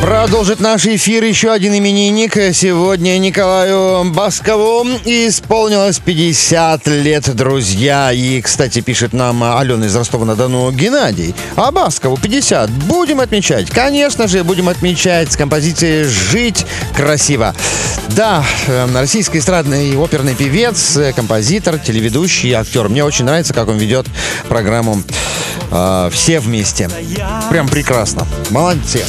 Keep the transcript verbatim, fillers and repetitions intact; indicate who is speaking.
Speaker 1: Продолжит наш эфир еще один именинник. Сегодня Николаю Баскову исполнилось пятьдесят лет, друзья. И, кстати, пишет нам Алена из Ростова-на-Дону: Геннадий, а Баскову пятьдесят. Будем отмечать? Конечно же, будем отмечать с композицией «Жить красиво». Да, российский эстрадный и оперный певец, композитор, телеведущий, актер. Мне очень нравится, как он ведет программу э, «Все вместе». Прям прекрасно. Молодцы.